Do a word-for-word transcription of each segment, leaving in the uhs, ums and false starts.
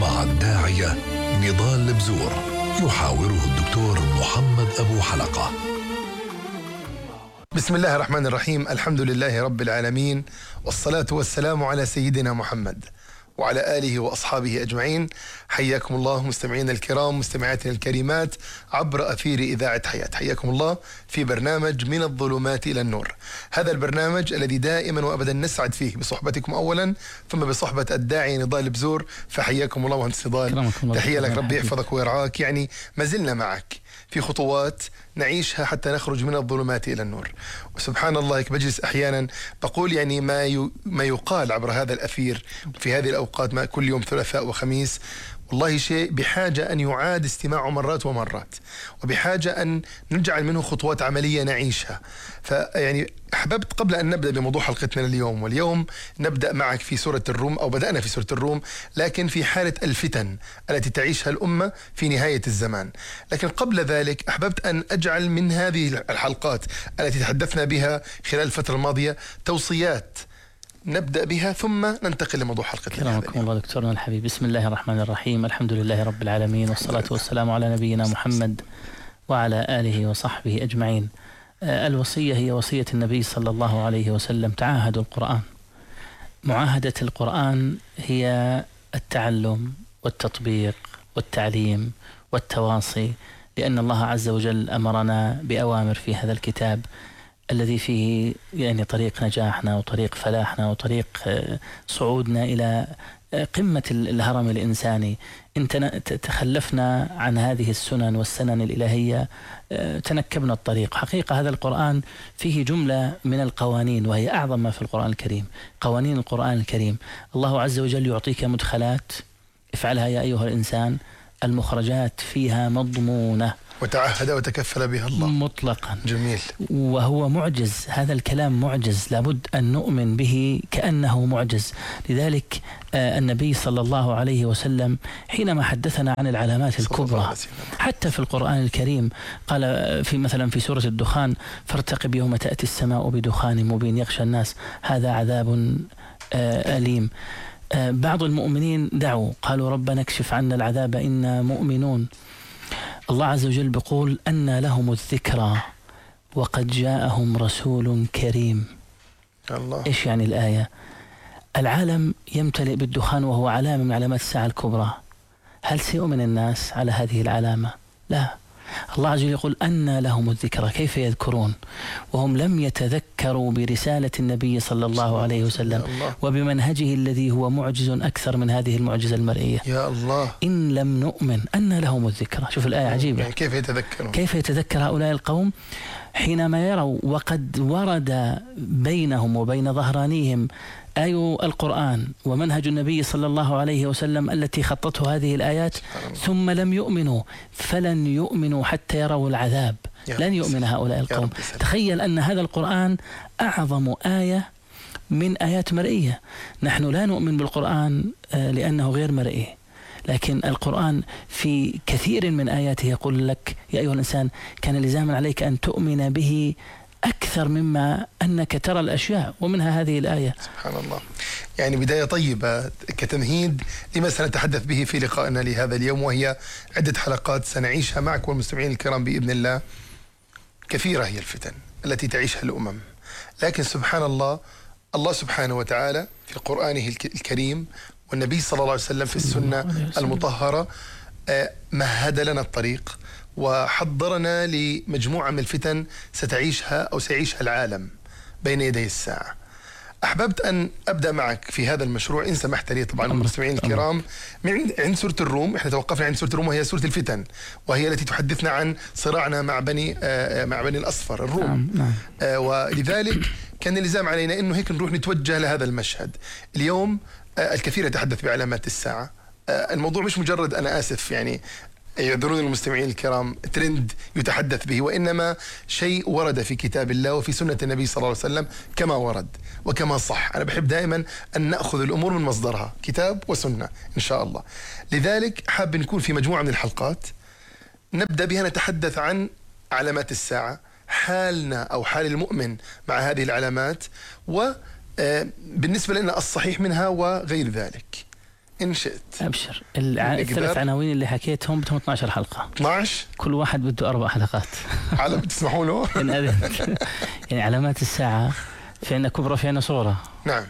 مع الداعية نضال لبزور، يحاوره الدكتور محمد أبو حلقة. بسم الله الرحمن الرحيم، الحمد لله رب العالمين، والصلاة والسلام على سيدنا محمد وعلى آله وأصحابه أجمعين. حياكم الله مستمعين الكرام، مستمعاتنا الكريمات عبر أثير إذاعة حياة. حياكم الله في برنامج من الظلمات إلى النور، هذا البرنامج الذي دائما وأبدا نسعد فيه بصحبتكم أولا، ثم بصحبة الداعي نضال بزور. فحياكم الله مهندس نضال، تحية لك، ربي يحفظك ويرعاك. يعني ما زلنا معك في خطوات نعيشها حتى نخرج من الظلمات إلى النور. وسبحان الله بجلس أحيانا بقول يعني ما ما يقال عبر هذا الأثير في هذه الأوقات، ما كل يوم ثلاثاء وخميس، والله شيء بحاجة أن يعاد استماعه مرات ومرات، وبحاجة أن نجعل منه خطوات عملية نعيشها. فيعني أحببت قبل أن نبدأ بموضوع حلقتنا اليوم، واليوم نبدأ معك في سورة الروم، أو بدأنا في سورة الروم، لكن في حالة الفتن التي تعيشها الأمة في نهاية الزمان. لكن قبل ذلك أحببت أن أجعل من هذه الحلقات التي تحدثنا بها خلال الفترة الماضية توصيات نبدأ بها، ثم ننتقل لموضوع حلقتنا. كرمكم الله دكتورنا الحبيب. بسم الله الرحمن الرحيم، الحمد لله رب العالمين، والصلاة والسلام على نبينا محمد وعلى آله وصحبه أجمعين. الوصية هي وصية النبي صلى الله عليه وسلم: تعاهدوا القرآن. معاهدة القرآن هي التعلم والتطبيق والتعليم والتواصي، لأن الله عز وجل أمرنا بأوامر في هذا الكتاب الذي فيه يعني طريق نجاحنا وطريق فلاحنا وطريق صعودنا إلى قمة الهرم الإنساني. إن تخلفنا عن هذه السنن والسنن الإلهية تنكبنا الطريق. حقيقة هذا القرآن فيه جملة من القوانين، وهي أعظم ما في القرآن الكريم، قوانين القرآن الكريم. الله عز وجل يعطيك مدخلات، افعلها يا أيها الإنسان، المخرجات فيها مضمونة، وتعهد وتكفل بها الله مطلقا. جميل. وهو معجز، هذا الكلام معجز، لابد أن نؤمن به كأنه معجز. لذلك آه النبي صلى الله عليه وسلم حينما حدثنا عن العلامات الكبرى حتى في القرآن الكريم قال في مثلا في سورة الدخان: فارتقب يوم تأتي السماء بدخان مبين يغشى الناس هذا عذاب آه أليم. آه بعض المؤمنين دعوا قالوا: ربنا اكشف عنا العذاب إنا مؤمنون. الله عز وجل بيقول: أن لهم الذكرى وقد جاءهم رسول كريم. الله. إيش يعني الآية؟ العالم يمتلئ بالدخان وهو علامة من علامات الساعة الكبرى. هل سيؤمن الناس على هذه العلامة؟ لا. الله عز وجل يقول: أن لهم الذكرى، كيف يذكرون وهم لم يتذكروا برسالة النبي صلى الله عليه وسلم وبمنهجه الذي هو معجز أكثر من هذه المعجزة المرئية. يا الله. إن لم نؤمن أن لهم الذكرى. شوف الآية عجيبة. يعني كيف يتذكرون؟ كيف يتذكر هؤلاء القوم حينما يروا وقد ورد بينهم وبين ظهرانيهم آي القرآن ومنهج النبي صلى الله عليه وسلم التي خطته هذه الآيات، ثم لم يؤمنوا، فلن يؤمنوا حتى يروا العذاب. لن يؤمن هؤلاء القوم. تخيل أن هذا القرآن أعظم آية من آيات مرئية. نحن لا نؤمن بالقرآن لأنه غير مرئي، لكن القرآن في كثير من آياته يقول لك: يا أيها الإنسان كان لزاما عليك أن تؤمن به أكثر مما أنك ترى الأشياء، ومنها هذه الآية. سبحان الله. يعني بداية طيبة كتمهيد لما سنتحدث به في لقائنا لهذا اليوم، وهي عدة حلقات سنعيشها معك والمستمعين الكرام بإذن الله. كثيرة هي الفتن التي تعيشها الأمم، لكن سبحان الله، الله سبحانه وتعالى في قرآنه الكريم والنبي صلى الله عليه وسلم في السنة المطهرة مهد لنا الطريق وحضرنا لمجموعة من الفتن ستعيشها أو سيعيشها العالم بين يدي الساعة. أحببت أن أبدأ معك في هذا المشروع إن سمحت لي طبعا المستمعين الكرام من عند سورة الروم. إحنا توقفنا عند سورة الروم وهي سورة الفتن، وهي التي تحدثنا عن صراعنا مع بني آه مع بني الأصفر الروم. نعم. آه ولذلك كان اللزام علينا إنه هيك نروح نتوجه لهذا المشهد. اليوم آه الكثير يتحدث بعلامات الساعة. آه الموضوع مش مجرد، أنا آسف يعني يعذرون المستمعين الكرام، ترند يتحدث به، وإنما شيء ورد في كتاب الله وفي سنة النبي صلى الله عليه وسلم كما ورد وكما صح. أنا بحب دائما أن نأخذ الأمور من مصدرها، كتاب وسنة إن شاء الله. لذلك حاب نكون في مجموعة من الحلقات نبدأ بها نتحدث عن علامات الساعة، حالنا أو حال المؤمن مع هذه العلامات، وبالنسبة لنا الصحيح منها وغير ذلك. إن شئت. أبشر. الع... الثلاث عناوين اللي حكيتهم بدهم اثني عشر حلقة. اثني عشر كل واحد بده أربع حلقات. على بتسمحوا له؟ إن أذنت. يعني علامات الساعة في عنا كبرى في عنا صغرى. نعم.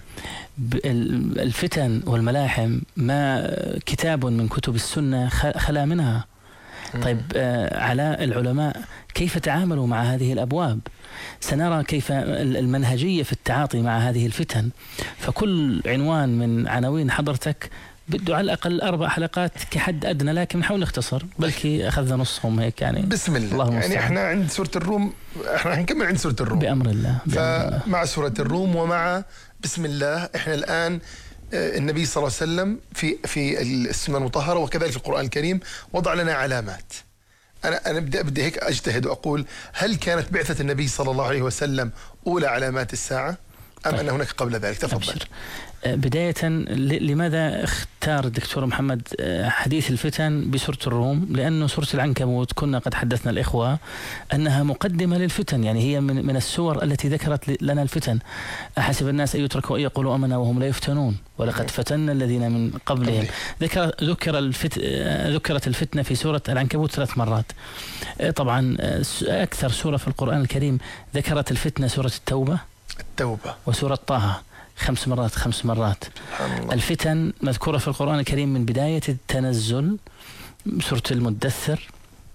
الفتن والملاحم ما كتاب من كتب السنة خلا منها. طيب آه على العلماء كيف تعاملوا مع هذه الأبواب؟ سنرى كيف المنهجية في التعاطي مع هذه الفتن. فكل عنوان من عناوين حضرتك بده على الأقل أربع حلقات كحد أدنى، لكن نحاول نختصر، بلكي أخذنا نصهم هيك يعني. بسم الله. الله يعني إحنا عند سورة الروم، إحنا راح نكمل عند سورة الروم بأمر الله. فمع سورة الروم ومع بسم الله إحنا الآن النبي صلى الله عليه وسلم في في السنة المطهرة وكذلك في القرآن الكريم وضع لنا علامات. أنا أنا بدي بدي هيك أجتهد وأقول هل كانت بعثة النبي صلى الله عليه وسلم أولى علامات الساعة أم طيب. أن هناك قبل ذلك؟ تفضل. أبشر. بداية لماذا اختار الدكتور محمد حديث الفتن بسورة الروم؟ لأنه سورة العنكبوت كنا قد حدثنا الإخوة أنها مقدمة للفتن، يعني هي من, من السور التي ذكرت لنا الفتن. أحسب الناس أن يتركوا أن يقولوا آمنا وهم لا يفتنون ولقد فتنا الذين من قبلهم. ذكر ذكر الفت ذكرت الفتنة في سورة العنكبوت ثلاث مرات. طبعا أكثر سورة في القرآن الكريم ذكرت الفتنة سورة التوبة التوبة وسورة طه خمس مرات خمس مرات. الفتن مذكورة في القرآن الكريم من بداية التنزل سورة المدثر،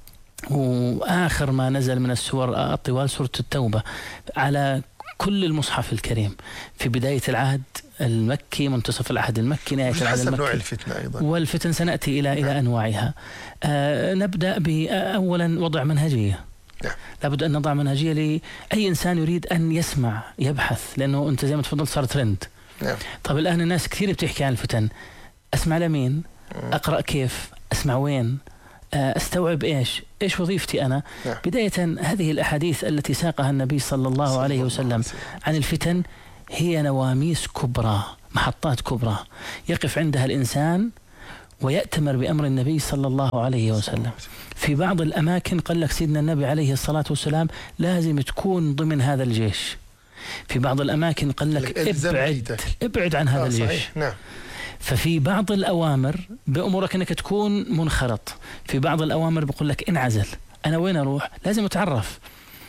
وآخر ما نزل من السور الطوال سورة التوبة على كل المصحف الكريم، في بداية العهد المكي، منتصف العهد المكي، نهاية العهد المكي. نوع الفتنة أيضا. والفتن سنأتي إلى إلى أنواعها. آه نبدأ بأولا وضع منهجية. نعم. لابد أن نضع منهجية لأي إنسان يريد أن يسمع يبحث، لأنه أنت زي ما تفضل صار ترند. نعم. طب الآن الناس كثير بتحكي عن الفتن، أسمع لمين؟ أقرأ كيف؟ أسمع وين؟ أستوعب إيش؟ إيش وظيفتي أنا؟ نعم. بداية هذه الأحاديث التي ساقها النبي صلى الله عليه وسلم عن الفتن هي نواميس كبرى، محطات كبرى يقف عندها الإنسان ويأتمر بأمر النبي صلى الله عليه وسلم. في بعض الأماكن قال لك سيدنا النبي عليه الصلاة والسلام لازم تكون ضمن هذا الجيش. في بعض الأماكن قال لك ابعد ابعد عن هذا الجيش. نعم. ففي بعض الأوامر بأمرك أنك تكون منخرط، في بعض الأوامر بقول لك انعزل. أنا وين أروح؟ لازم أتعرف.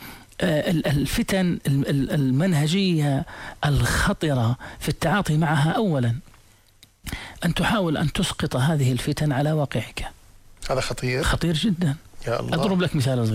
الفتن المنهجية الخطرة في التعاطي معها أولا أن تحاول أن تسقط هذه الفتن على واقعك. هذا خطير، خطير جدا. يا الله. أضرب لك مثال صغير.